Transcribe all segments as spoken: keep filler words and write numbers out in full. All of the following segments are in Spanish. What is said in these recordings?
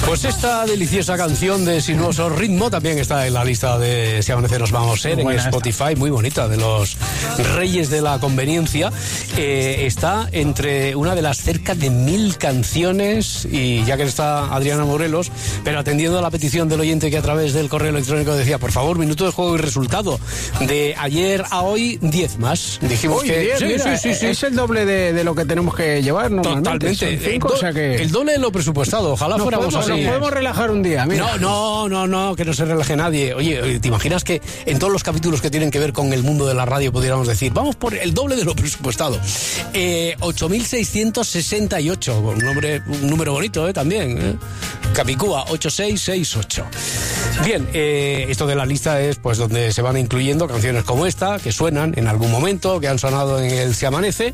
Pues esta deliciosa canción de Sinuoso Ritmo también está en la lista de Si Amanece Nos Vamos a Ser en Spotify, muy bonita, de los Reyes de la Conveniencia. Eh, está entre una de las cerca de mil canciones, y ya que está Adriana Morelos, pero atendiendo a la petición del oyente que a través del correo electrónico decía, por favor, minuto de juego y resultado. De ayer a hoy, diez más. Dijimos Uy, que diez, sí, mira, sí, sí, sí. es el doble de, de lo que tenemos que llevar normalmente. Totalmente. Cinco, el, do- o sea que... el doble de lo presupuestado. Ojalá nos fuéramos podemos, así. Nos podemos relajar un día, mira. No, no, no, no, que no se relaje nadie. Oye, ¿te imaginas que en todos los capítulos que tienen que ver con el mundo de la radio pudiéramos decir, vamos por el doble de lo presupuestado? Eh, ocho mil seiscientos sesenta y ocho, un, nombre, un número bonito, ¿eh? También, ¿eh? Capicúa, ocho seis seis ocho. Bien, eh, esto de la lista es pues donde se van incluyendo canciones como esta, que suenan en algún momento, que han sonado en el Se Amanece,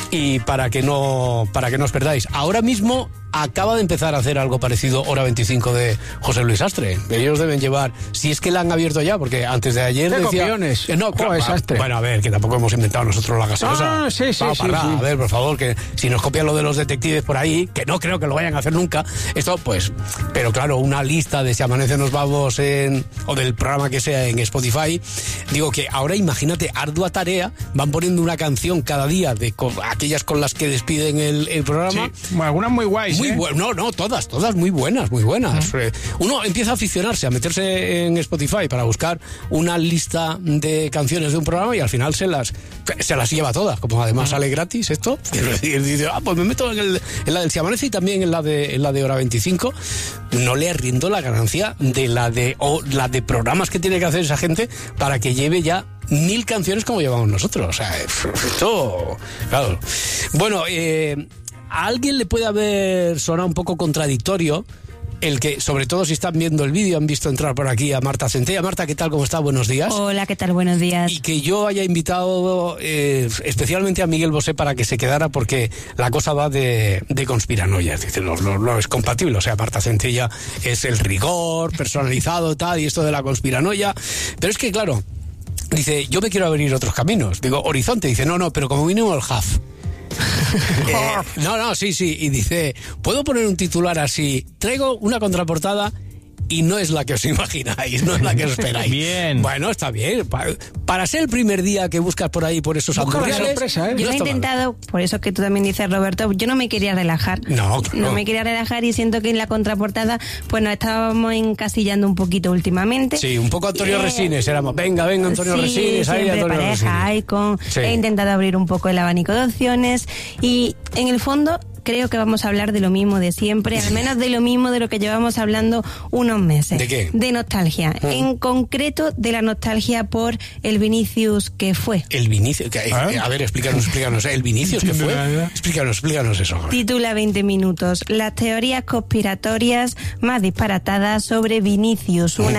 y para que no, para que no os perdáis. Ahora mismo acaba de empezar a hacer algo parecido Hora veinticinco de José Luis Astre. Ellos deben llevar, si es que la han abierto ya, porque antes de ayer ¿Qué decía... copiones? Eh, no, claro, es Astre. bueno, a ver, que tampoco hemos inventado nosotros la gaseosa. Ah, sí, sí, Vamos sí, para sí. A ver, por favor, que si nos copian lo de los detectives por ahí, que no creo que lo vayan a hacer nunca, esto pues... Pero claro, una lista de Si Amanece Nos Vamos en... o del programa que sea en Spotify, digo que ahora imagínate, ardua tarea, van poniendo una canción cada día de co- aquellas con las que despiden el, el programa. Sí, bueno, algunas muy guays, Muy ¿eh? bueno, no, no, todas, todas muy buenas, muy buenas. Uh-huh. Uno empieza a aficionarse, a meterse en Spotify para buscar una lista de canciones de un programa y al final se las se las lleva todas, como además uh-huh. sale gratis esto, y dice, ah, pues me meto en, el, en la del Se Amanece y también en la de en la de Hora veinticinco. No le arriendo la ganancia de la de o la de programas que tiene que hacer esa gente para que lleve ya mil canciones como llevamos nosotros. O sea, esto, claro. Bueno, eh, a alguien le puede haber sonado un poco contradictorio el que, sobre todo si están viendo el vídeo, han visto entrar por aquí a Marta Centella. Marta, ¿qué tal? ¿Cómo está? Buenos días. Hola, ¿qué tal? Buenos días. Y que yo haya invitado eh, especialmente a Miguel Bosé para que se quedara, porque la cosa va de, de conspiranoias. Dice, no, no, no es compatible. O sea, Marta Centella es el rigor personalizado, tal, y esto de la conspiranoia. Pero es que, claro, dice, yo me quiero abrir otros caminos. Digo, Horizonte. Dice, no, no, pero como mínimo el H A F. eh, no, no, sí, sí. Y dice, ¿puedo poner un titular así? Traigo una contraportada y no es la que os imagináis, no es la que os esperáis. Bien. Bueno, está bien. Para, para ser el primer día que buscas por ahí, por esos hamburgueses, ¿eh? Yo lo he intentado, mal. Por eso que tú también dices, Roberto, yo no me quería relajar. No, claro. No me quería relajar y siento que en la contraportada, pues nos estábamos encasillando un poquito últimamente. Sí, un poco Antonio eh, Resines, éramos, venga, venga, Antonio sí, Resines, ahí Antonio pareja, Resines. Icon, Sí. He intentado abrir un poco el abanico de opciones y en el fondo creo que vamos a hablar de lo mismo de siempre, al menos de lo mismo de lo que llevamos hablando unos meses. ¿De qué? De nostalgia. Mm. En concreto, de la nostalgia por el Vinicius que fue. El Vinicius, que, ¿Ah? a ver, explícanos, explícanos, ¿el Vinicius que fue? Explícanos, explícanos eso. Titula veinte minutos, las teorías conspiratorias más disparatadas sobre Vinicius, una